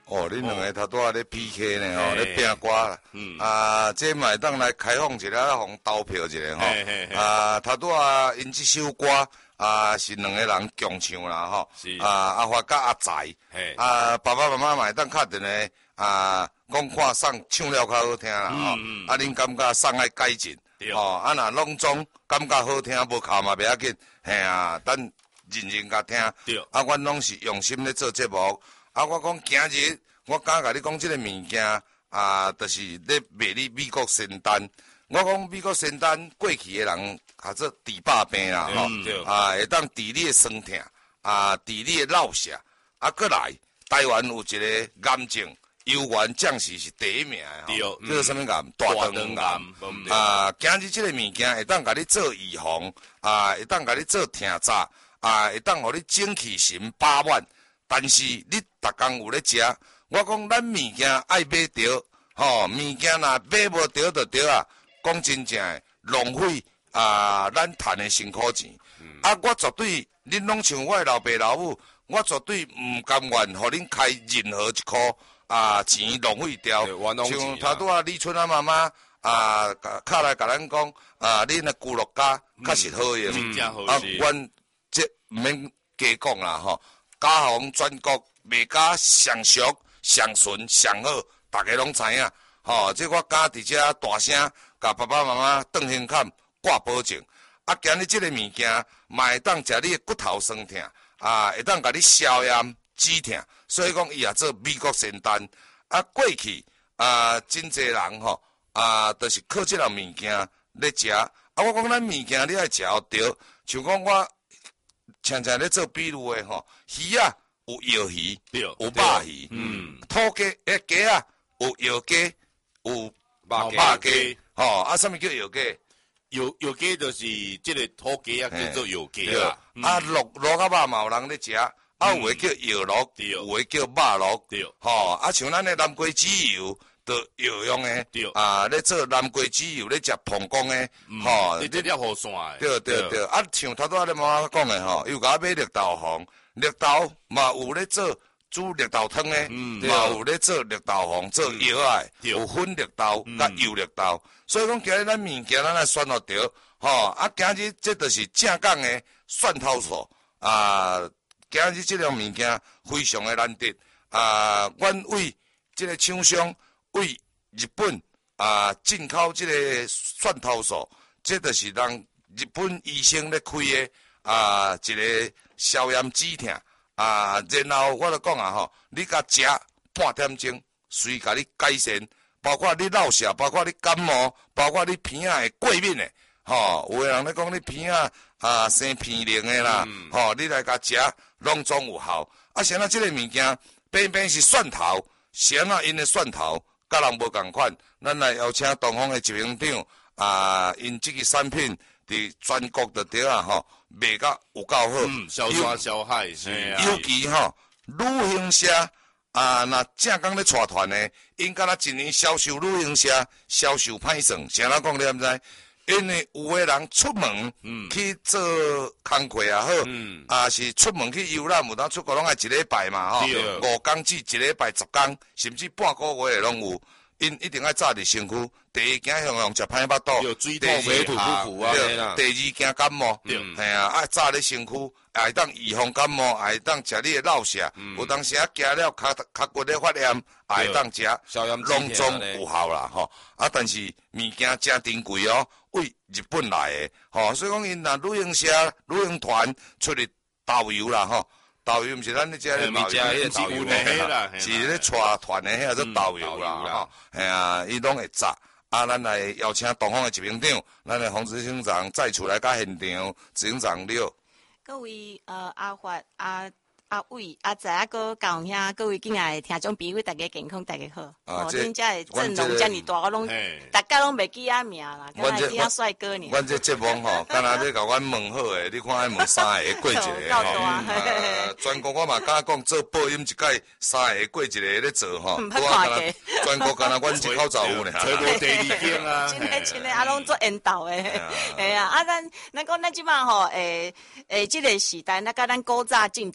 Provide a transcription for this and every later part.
哦，恁两个头拄仔咧 PK 呢吼，咧拼歌。这嘛会当来开放一下，互投票一下吼。头拄仔因这首歌是两个人共唱啦吼。阿发甲阿财。爸爸妈妈嘛会当敲电话讲看送唱了较好听啦吼。恁感觉送爱改进。若拢总感觉好听，无哭嘛袂要紧。等认真甲听。阮拢是用心咧做节目。我讲今日，我敢甲你讲即个物件就是咧卖你美国仙丹。我讲美国仙丹过去的人叫做治百病啦吼，会当治你的酸痛，治你的落痧，过来台湾有一个癌症。幽源将士是第一名的吼，这个什么癌？大肠癌。今日这个物件会当甲你做预防，会当甲你做听早，会当互你精气神饱满。但是你逐工有咧食，我讲咱物件爱买着，吼，物件若买无着就着啊。讲真正的，浪费咱赚的辛苦钱。我绝对，恁拢像我的老爸老母，我绝对唔甘愿互恁开任何一箍。钱浪费掉，像头拄李春妈妈敲来甲咱讲，恁的骨碌家确实好用，阮这毋免加讲啦吼，家红全国卖家上俗、上纯、上好，大家拢知影吼。这我家伫遮大声，甲爸爸妈妈当胸坎挂保证。今日这个物件，嘛会当食你的骨头酸痛，会当甲你消炎止痛。所以讲，伊也做美国仙丹。过去真侪人吼，就是靠这样物件咧食。我讲咱物件你爱食着，像讲我常咧做比如的吼，鱼有药鱼，有肉鱼，土鸡鸡有药鸡，有肉鸡，吼，什么叫药鸡？ 药鸡就是这个土鸡叫做药鸡啦。 肉甲肉嘛有人咧食。有诶叫药肉，有诶叫肉肉，吼，像咱诶南瓜籽油，就药用诶，咧做南瓜籽油咧食膀胱诶，吼， 你这了好线诶， 对，像头拄仔咧妈妈讲诶吼，又甲买绿豆黄，绿豆嘛有咧做煮绿豆汤诶，嘛有咧做绿豆黄做药诶，有粉绿豆甲油绿豆，所以讲今日咱物件咱来选落着，吼，今日这就是正港诶蒜头素今日这样物件非常的难得阮为这个厂商为日本进口这个蒜头素，这就是让日本医生咧开的一个消炎止痛然后我就讲吼，你甲食半点钟，随甲你改善，包括你落痧，包括你感冒，包括你鼻的过敏的，吼，有的人咧讲你鼻生鼻灵的啦，吼，你来甲食。拢总有效，像这个物件，偏是蒜头，像因的蒜头，甲人无共款。咱来邀请东方的执行长，因这个产品伫全国的地吼，卖甲有够好， 消沙消海， 尤其吼，旅行社若正讲咧带团的，因敢若一年销售旅行社销售歹算，谁人讲你毋知？因为有的人出门去做工课也好，是出门去游览，有当出国拢爱一礼拜嘛吼，5天至一礼拜10天，甚至半个月拢有。因一定爱早伫身躯，第一惊向食歹巴肚，第二惊感冒，爱早咧身躯，会当预防感冒，会当食你的落痧，有当时惊了脚骨咧发炎，会当食，拢总有效啦吼。但是物件真珍贵哦。为日本来的，吼，所以讲因若旅行社、旅行团出去导游啦，吼，导游毋是咱咧遮咧导游啦，是咧带团的遐做导游啦，吼，伊拢会杂。咱来邀请东方的执行长，咱的洪执行长再出来甲现场，执行长了。 各位阿发阿伟阿仔个教兄，各位敬爱的听众朋友，大家健康，大家好。恁遮的阵容遮尔大，我拢大家拢袂记阿名啦，敢若记阿帅哥呢。 阮这节目吼，敢若咧甲阮问好诶，你看爱问3个过一个吼。全国我嘛敢讲做播音一届3个过一个咧做吼。全国敢若阮一口罩有呢。 找无第二间啊。 真诶，啊拢做缘投诶。哎呀，咱讲咱即摆吼，即个时代，咱甲咱古早进前迄阵。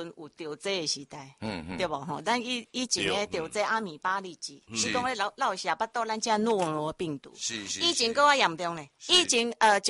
阵有钓这的时代，对无吼？咱以前咧钓这阿米巴利剂，是讲咧老是巴肚咱遮诺罗病毒，以前搁较严重咧，以前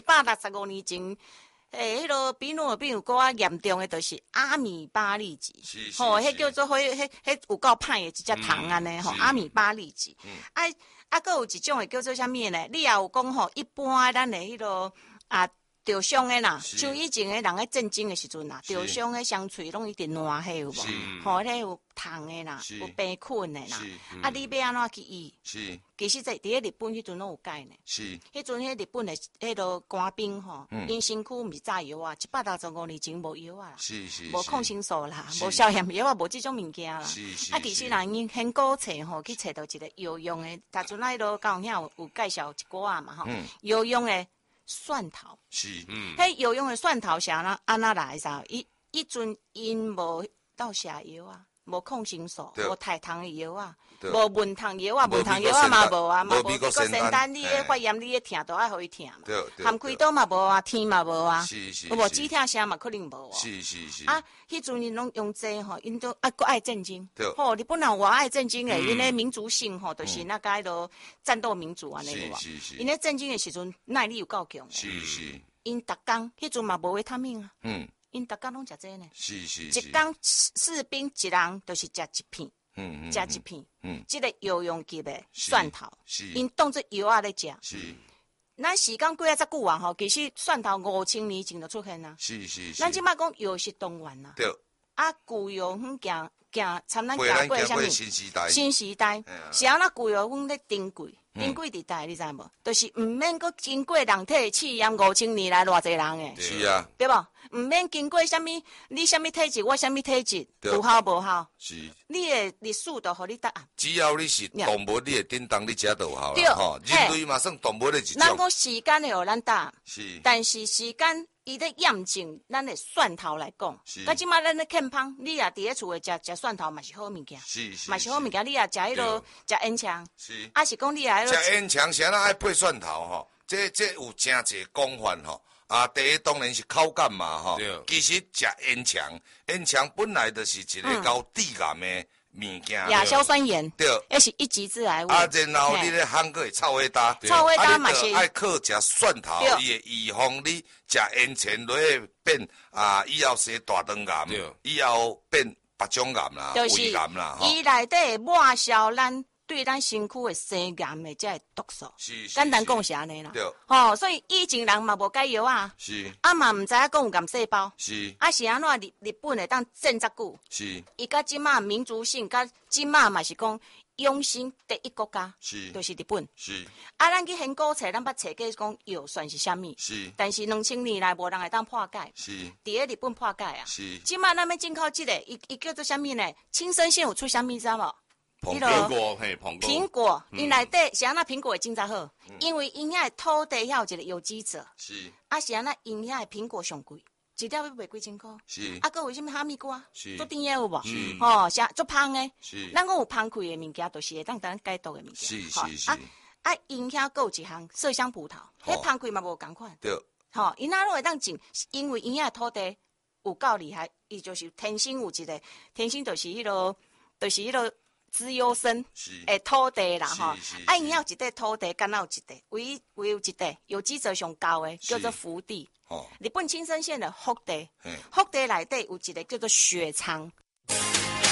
165年前。迄个比诺病毒搁较严重的，就是阿米巴利剂，吼，迄叫做迄有够歹的一只糖安尼吼，阿米巴利剂。搁有一种的叫做啥物呢？你也有讲吼，一般咱的迄个钓伤的啦，像以前的人咧战争的时阵啦，钓伤的双喙拢一直烂迄有无？吼，迄有虫的啦，有病菌的啦。你要安怎去医？其实伫咧日本迄阵拢有解呢。迄阵迄日本的迄个官兵吼，因身躯毋是炸药啊，165年前无药啊啦，无抗生素啦，无消炎药啊，无即种物件啦。其实人因很古册吼，去找到一个药用的，逐阵迄落教遐有介绍一寡啊嘛吼，药用的。蒜头迄药用的蒜头是安那来啥？伊阵因无到下药啊，无抗生素，无太糖的药啊，无蚊虫药啊，蚊虫药啊嘛无啊，嘛无美国仙丹，你咧发炎，你咧疼都爱互伊疼嘛，含开刀嘛无啊，天嘛无啊，有无止疼声嘛可能无啊。迄阵因拢用这吼，因都搁爱战争，吼，日本人我爱战争诶，因咧民族性吼，就是那个迄落战斗民族安尼个，因咧战争诶时阵耐力有够强诶，因逐工迄阵嘛无维他命啊，因逐工拢食这呢，一工士兵一人就是食一片，食一片，即个药用级诶蒜头，因当做药啊咧食。咱时间过啊遮久啊吼，其实蒜头5000年前就出现啦。咱即摆讲药食动员啦。对。旧药行参咱行过啥物？新时代。是安那旧药咧珍贵伫代，你知无？就是毋免阁经过人体试验5000年来偌济人诶。 是啊。 对无？毋免经过啥物？你啥物体质，我啥物体质，有效无效？是。你诶历史就互你答案。 只要你是动物，你会叮当你食就有效啦。吼，人类嘛算动物的一种。 咱讲时间会互咱答案。是。但是时间。伊咧验证咱的蒜头来讲，甲即摆咱咧欠芳，你也伫咧厝诶食蒜头嘛是好物件，嘛是好物件。你也食迄落食烟肠，是讲你也食烟肠，是安那爱配蒜头吼，这有真侪讲法吼。第一当然是口感嘛吼，其实食烟肠本来就是一个高致癌的。物件亚硝酸盐， 对， 那是一级致癌物。 然后你咧烘个臭味搭， 嘛是爱靠食蒜头，伊会预防你食烟前落去变以后生大肠癌，以后变别种癌啦、胃癌啦。 伊内底抹消咱对咱身躯的生癌的这毒素，简单讲是安尼啦。吼，所以以前人嘛无解药啊，嘛唔知影讲有癌细胞，是安怎日本会当战遮久？伊甲即马民族性，甲即马嘛是讲养生第一国家，就是日本。咱去研古册，咱捌册过讲药算是啥物？但是2000年来无人会当破解，伫咧日本破解啊。即马咱要进口即个，伊叫做啥物呢？青森县有出啥物知无？苹果，因内底是安那苹果会真好，因为因遐土地遐有一个有机者，是安那因遐苹果上贵，一条要卖几千块，搁有啥物哈密瓜，做甜的有无？吼，做芳的，咱讲有芳开的物件，就是会当咱解毒的物件，因遐搁有一项麝香葡萄，迄芳开嘛无共款，吼，因那拢会当种，因为因遐土地有够厉害，伊就是天生有一个，天生就是迄落，资优生诶土地啦吼，因遐有一块土地，敢若有一块，唯有一块有机者上高诶，叫做福地。日本青森县的福地，福地内底有一个叫做雪藏，